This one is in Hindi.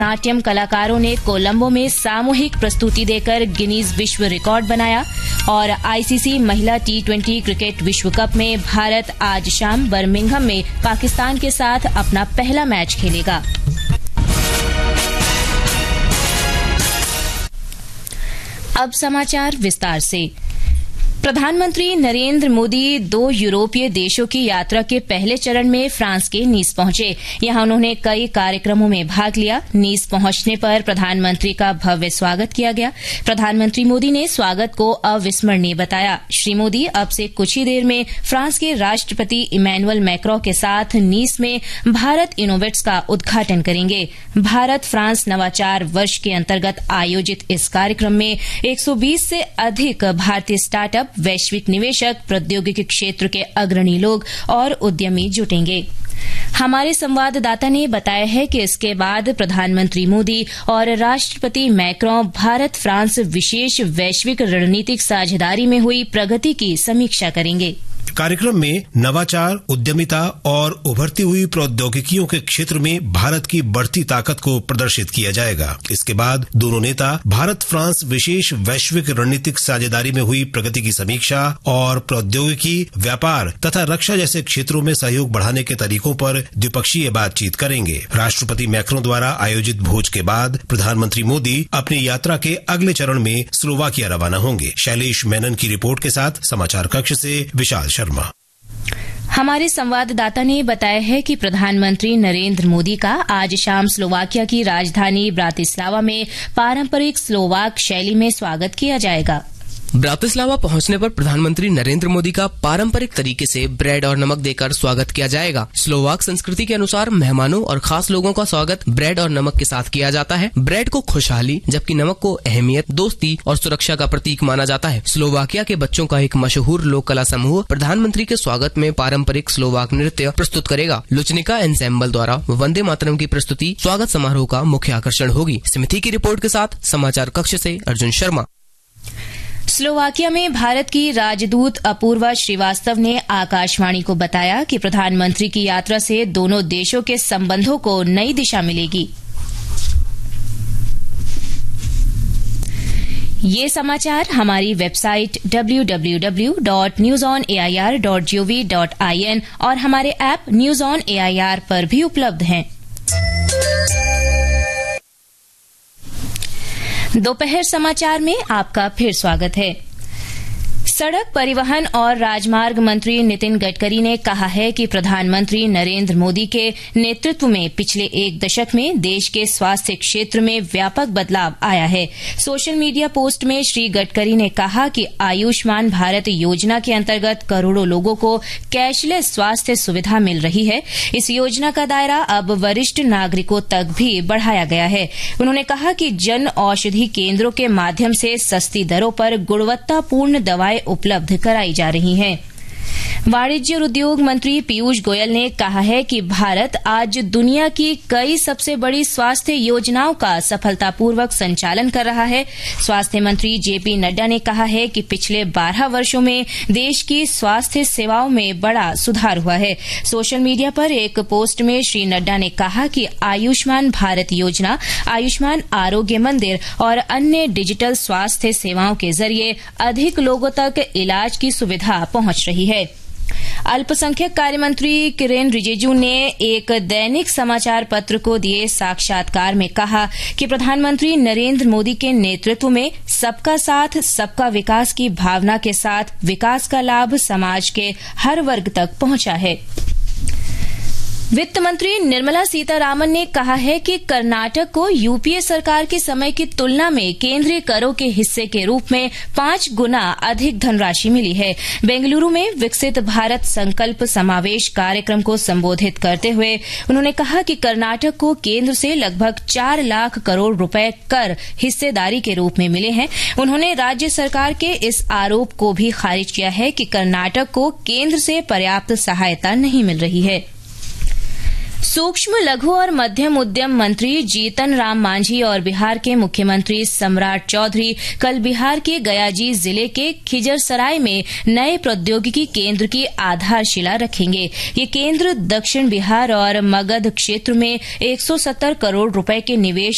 नाट्यम कलाकारों ने कोलंबो में सामूहिक प्रस्तुति देकर गिनीज विश्व रिकॉर्ड बनाया। और आईसीसी महिला T20 क्रिकेट विश्व कप में भारत आज शाम बर्मिंघम में पाकिस्तान के साथ अपना पहला मैच खेलेगा। अब समाचार विस्तार से। प्रधानमंत्री नरेंद्र मोदी 2 यूरोपीय देशों की यात्रा के पहले चरण में फ्रांस के नीस पहुंचे। यहां उन्होंने कई कार्यक्रमों में भाग लिया। नीस पहुंचने पर प्रधानमंत्री का भव्य स्वागत किया गया। प्रधानमंत्री मोदी ने स्वागत को अविस्मरणीय बताया। श्री मोदी अब से कुछ ही देर में फ्रांस के राष्ट्रपति इमैनुअल मैक्रों के साथ नीस में भारत इनोवेट्स का उद्घाटन करेंगे। भारत फ्रांस नवाचार वर्ष के अंतर्गत आयोजित इस कार्यक्रम में 120 से अधिक भारतीय स्टार्टअप, वैश्विक निवेशक, प्रौद्योगिकी क्षेत्र के अग्रणी लोग और उद्यमी जुटेंगे। हमारे संवाददाता ने बताया है कि इसके बाद प्रधानमंत्री मोदी और राष्ट्रपति मैक्रों भारत फ्रांस विशेष वैश्विक रणनीतिक साझेदारी में हुई प्रगति की समीक्षा करेंगे। कार्यक्रम में नवाचार, उद्यमिता और उभरती हुई प्रौद्योगिकियों के क्षेत्र में भारत की बढ़ती ताकत को प्रदर्शित किया जाएगा। इसके बाद दोनों नेता भारत फ्रांस विशेष वैश्विक रणनीतिक साझेदारी में हुई प्रगति की समीक्षा और प्रौद्योगिकी, व्यापार तथा रक्षा जैसे क्षेत्रों में सहयोग बढ़ाने के तरीकों पर द्विपक्षीय बातचीत करेंगे। राष्ट्रपति मैक्रों द्वारा आयोजित भोज के बाद प्रधानमंत्री मोदी अपनी यात्रा के अगले चरण में स्लोवाकिया रवाना होंगे। शैलेश मेनन की रिपोर्ट के साथ समाचार कक्ष से विशाल शर्मा। हमारे संवाददाता ने बताया है कि प्रधानमंत्री नरेंद्र मोदी का आज शाम स्लोवाकिया की राजधानी ब्रातिस्लावा में पारंपरिक स्लोवाक शैली में स्वागत किया जाएगा। ब्रातिस्लावा पहुंचने पर प्रधानमंत्री नरेंद्र मोदी का पारंपरिक तरीके से ब्रेड और नमक देकर स्वागत किया जाएगा। स्लोवाक संस्कृति के अनुसार मेहमानों और खास लोगों का स्वागत ब्रेड और नमक के साथ किया जाता है। ब्रेड को खुशहाली जबकि नमक को अहमियत, दोस्ती और सुरक्षा का प्रतीक माना जाता है। स्लोवाकिया के बच्चों का एक मशहूर लोक कला समूह प्रधानमंत्री के स्वागत में पारंपरिक स्लोवाक नृत्य प्रस्तुत करेगा। लुचनिका एंसेम्बल द्वारा वंदे मातरम की प्रस्तुति स्वागत समारोह का मुख्य आकर्षण होगी। समिति की रिपोर्ट के साथ समाचार कक्ष से अर्जुन शर्मा। स्लोवाकिया में भारत की राजदूत अपूर्वा श्रीवास्तव ने आकाशवाणी को बताया कि प्रधानमंत्री की यात्रा से दोनों देशों के संबंधों को नई दिशा मिलेगी। ये समाचार हमारी वेबसाइट www.newsonair.gov.in और हमारे ऐप न्यूज ऑन एआईआर पर भी उपलब्ध हैं। दोपहर समाचार में आपका फिर स्वागत है। सड़क परिवहन और राजमार्ग मंत्री नितिन गडकरी ने कहा है कि प्रधानमंत्री नरेंद्र मोदी के नेतृत्व में पिछले 1 दशक में देश के स्वास्थ्य क्षेत्र में व्यापक बदलाव आया है। सोशल मीडिया पोस्ट में श्री गडकरी ने कहा कि आयुष्मान भारत योजना के अंतर्गत करोड़ों लोगों को कैशलेस स्वास्थ्य सुविधा मिल रही है। इस योजना का दायरा अब वरिष्ठ नागरिकों तक भी बढ़ाया गया है। उन्होंने कहा कि जन औषधि केंद्रों के माध्यम से सस्ती दरों पर गुणवत्तापूर्ण दवाएं उपलब्ध कराई जा रही हैं। वाणिज्य और उद्योग मंत्री पीयूष गोयल ने कहा है कि भारत आज दुनिया की कई सबसे बड़ी स्वास्थ्य योजनाओं का सफलतापूर्वक संचालन कर रहा है। स्वास्थ्य मंत्री जेपी नड्डा ने कहा है कि पिछले 12 वर्षों में देश की स्वास्थ्य सेवाओं में बड़ा सुधार हुआ है। सोशल मीडिया पर एक पोस्ट में श्री नड्डा ने कहा कि आयुष्मान भारत योजना, आयुष्मान आरोग्य मंदिर और अन्य डिजिटल स्वास्थ्य सेवाओं के जरिए अधिक लोगों तक इलाज की सुविधा पहुंच रही है। अल्पसंख्यक कार्य मंत्री किरेन रिजिजू ने एक दैनिक समाचार पत्र को दिए साक्षात्कार में कहा कि प्रधानमंत्री नरेंद्र मोदी के नेतृत्व में सबका साथ सबका विकास की भावना के साथ विकास का लाभ समाज के हर वर्ग तक पहुंचा है। वित्त मंत्री निर्मला सीतारामन ने कहा है कि कर्नाटक को यूपीए सरकार के समय की तुलना में केंद्रीय करों के हिस्से के रूप में 5 गुना अधिक धनराशि मिली है। बेंगलुरु में विकसित भारत संकल्प समावेश कार्यक्रम को संबोधित करते हुए उन्होंने कहा कि कर्नाटक को केंद्र से लगभग 4 लाख करोड़ रुपए कर हिस्सेदारी के रूप में मिले हैं। उन्होंने राज्य सरकार के इस आरोप को भी खारिज किया है कि कर्नाटक को केंद्र से पर्याप्त सहायता नहीं मिल रही है। सूक्ष्म, लघु और मध्यम उद्यम मंत्री जीतन राम मांझी और बिहार के मुख्यमंत्री सम्राट चौधरी कल बिहार के गयाजी जिले के खिजरसराय में नए प्रौद्योगिकी केंद्र की आधारशिला रखेंगे। ये केंद्र दक्षिण बिहार और मगध क्षेत्र में 170 करोड़ रुपए के निवेश